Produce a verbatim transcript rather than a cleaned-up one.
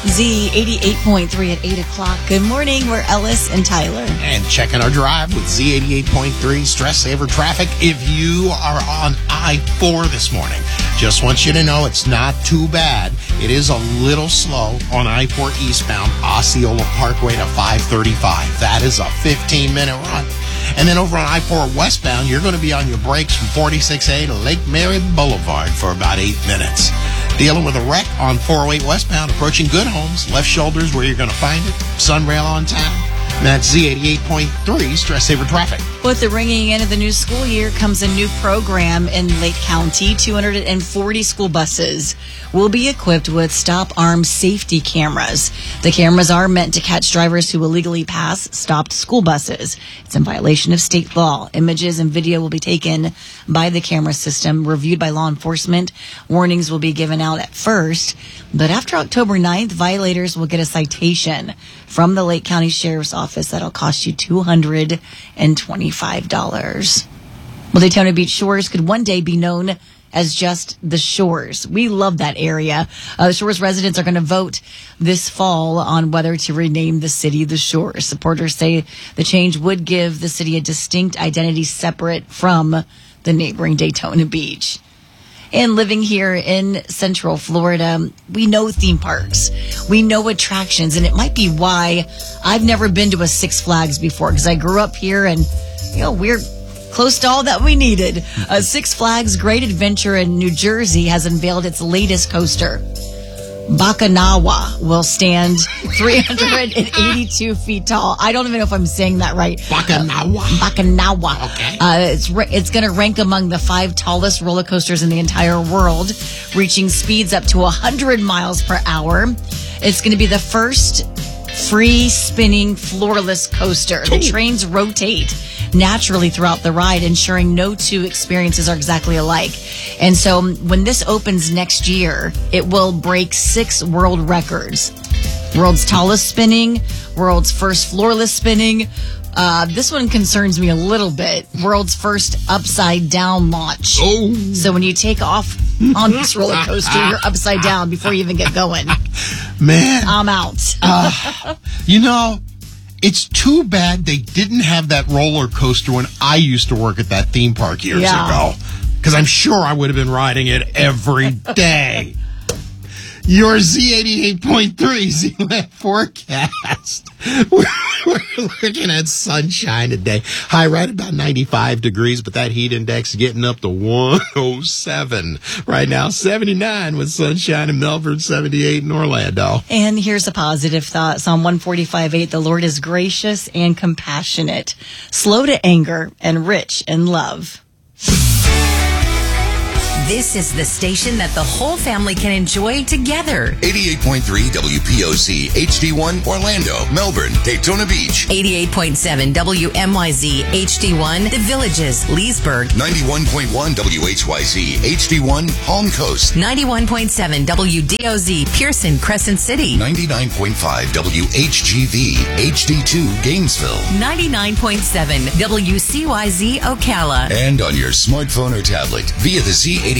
Z eighty-eight point three at eight o'clock. Good morning. We're Ellis and Tyler. And checking our drive with Z eighty-eight point three Stress Saver Traffic. If you are on I four this morning, just want you to know it's not too bad. It is a little slow on I four eastbound Osceola Parkway to five thirty-five. That is a fifteen-minute run. And then over on I four westbound, you're going to be on your brakes from forty-six A to Lake Mary Boulevard for about eight minutes. Dealing with a wreck on four oh eight westbound, approaching Good Homes. Left shoulder's where you're going to find it. Sunrail on town. And that's Z eighty-eight point three Stress Saver Traffic. With the ringing end of the new school year comes a new program in Lake County. two hundred forty school buses will be equipped with stop arm safety cameras. The cameras are meant to catch drivers who illegally pass stopped school buses. It's in violation of state law. Images and video will be taken by the camera system, reviewed by law enforcement. Warnings will be given out at first, but after October ninth, violators will get a citation from the Lake County Sheriff's Office that'll cost you two hundred twenty-five dollars. Well, Daytona Beach Shores could one day be known as just the Shores. We love that area. Uh, the Shores residents are going to vote this fall on whether to rename the city the Shores. Supporters say the change would give the city a distinct identity separate from the neighboring Daytona Beach. And living here in Central Florida, we know theme parks. We know attractions, and it might be why I've never been to a Six Flags before, because I grew up here and, you know, we're close to all that we needed. Uh, Six Flags Great Adventure in New Jersey has unveiled its latest coaster. Baccanawa will stand three hundred eighty-two feet tall. I don't even know if I'm saying that right. Baccanawa. Baccanawa. Okay. Uh, it's it's going to rank among the five tallest roller coasters in the entire world, reaching speeds up to one hundred miles per hour. It's going to be the first free spinning floorless coaster. The trains rotate naturally throughout the ride, ensuring no two experiences are exactly alike. And so when this opens next year, it will break six world records. World's tallest spinning, world's first floorless spinning. Uh, this one concerns me a little bit. World's first upside down launch. Oh. So when you take off on this roller coaster, you're upside down before you even get going. Man. I'm out. uh, you know, it's too bad they didn't have that roller coaster when I used to work at that theme park years Yeah. ago. Because I'm sure I would have been riding it every day. Your Z eighty-eight point three Z-Land forecast. We're, we're looking at sunshine today. High right about ninety-five degrees, but that heat index getting up to one oh seven. Right now, seventy-nine with sunshine in Melbourne, seventy-eight in Orlando. And here's a positive thought. Psalm one forty-five eight, the Lord is gracious and compassionate, slow to anger, and rich in love. This is the station that the whole family can enjoy together. eighty-eight point three W P O C, H D one, Orlando, Melbourne, Daytona Beach. eighty-eight point seven W M Y Z, H D one, The Villages, Leesburg. ninety-one point one W H Y Z, H D one, Palm Coast. ninety-one point seven W D O Z, Pearson, Crescent City. ninety-nine point five W H G V, H D two, Gainesville. ninety-nine point seven W C Y Z, Ocala. And on your smartphone or tablet via the Z eighty-eight